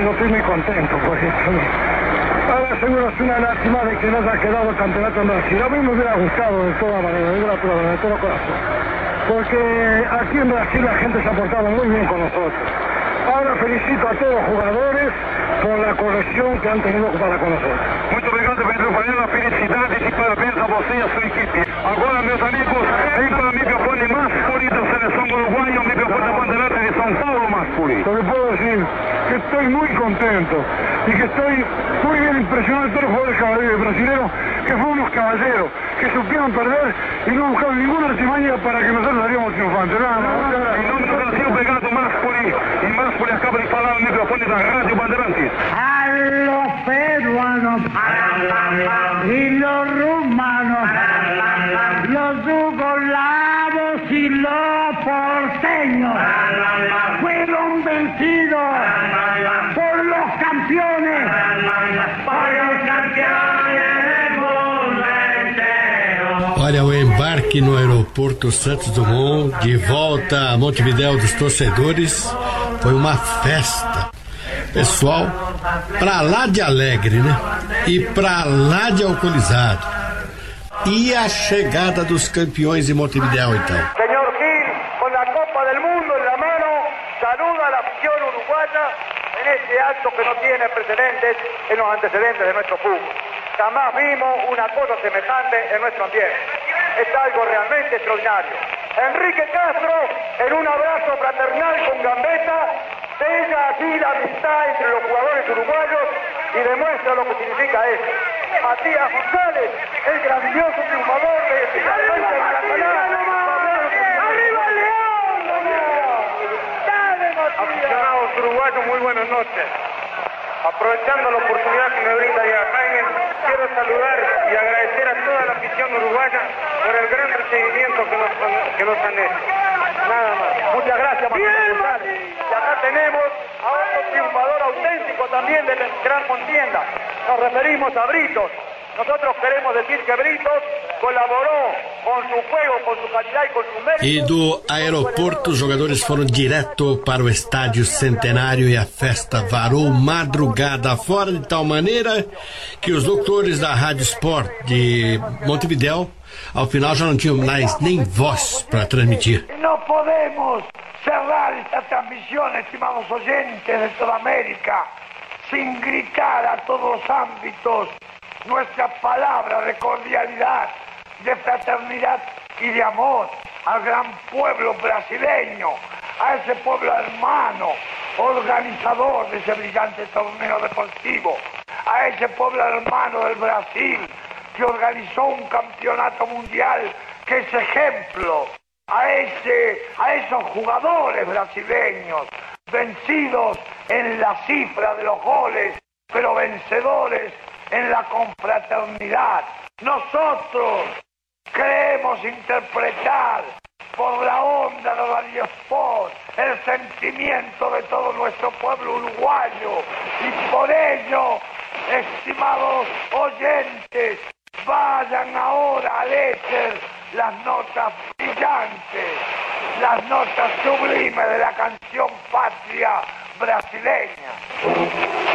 yo estoy muy contento por eso. Ahora seguro es una lástima de que no se ha quedado el campeonato en Brasil. A mí me hubiera gustado de toda manera, de todo corazón. Porque aquí en Brasil la gente se ha portado muy bien con nosotros. Ahora felicito a todos los jugadores por la corrección que han tenido para con nosotros. Muito obrigado, Pedro Varela. Felicidades e parabéns a você e a sua equipe. Agora, meus amigos, vem para o microfone Mascuri da seleção uruguaia, o microfone da Bandeirante de São Paulo, Mascuri. Lo que puedo decir que estoy muy contento y que estoy muy bien impresionado de todos los jugadores brasileños, que fueron unos caballeros, que supieron perder y no buscaron ninguna artimaña para que nosotros saliéramos triunfantes. Em nome do Brasil, obrigado, Mascuri. E Mascuri acaba de falar no microfone da Rádio Bandeirantes. A los peruanos y los rumanos, los yugoslavos y los porteños fueron vencidos por los campeones, del mundo entero. Olha, o embarque no aeroporto Santos Dumont, de volta a Montevidéu dos torcedores, foi uma festa. Pessoal, pra lá de alegre, né? E pra lá de alcoolizado. E a chegada dos campeões em Montevidéu, então. Señor Gil, con la Copa del Mundo en la mano, saluda a la afición uruguaya en este acto que no tiene precedentes en los antecedentes de nuestro fútbol. Jamás vimos una cosa semejante en nuestro ambiente. Es algo realmente extraordinario. Enrique Castro, en un abrazo fraternal con Gambetta, sella así la amistad entre los jugadores uruguayos y demuestra lo que significa eso. Matías González, el grandioso triunfador de ¡Arriba el León! Aficionados uruguayos, muy buenas noches. Aprovechando la oportunidad que me brinda ya Jaime, quiero saludar y agradecer a toda la afición uruguaya por el gran recibimiento que nos han hecho. Nada más. Muchas gracias, Matías González. Y acá tenemos a otro triunfador auténtico también de la gran contienda. Nos referimos a Britos. Nosotros queremos decir que Britos colaborou com seu juego, com sua qualidade e com seu mérito. E do aeroporto, os jogadores foram direto para o estádio Centenário e a festa varou madrugada fora, de tal maneira que os locutores da Rádio Sport de Montevidéu, ao final, já não tinham mais nem voz para transmitir. No podemos cerrar esta transmisión, estimados oyentes de toda América, sin gritar a todos los ámbitos nuestra palabra de cordialidad, de fraternidad y de amor al gran pueblo brasileño, a ese pueblo hermano, organizador de ese brillante torneo deportivo, a ese pueblo hermano del Brasil que organizó un campeonato mundial que es ejemplo, a esos jugadores brasileños vencidos en la cifra de los goles, pero vencedores en la confraternidad. Nosotros queremos interpretar por la onda de Radio Sport el sentimiento de todo nuestro pueblo uruguayo y por ello, estimados oyentes, vayan ahora al éter las notas brillantes, las notas sublimes de la canción patria brasileña.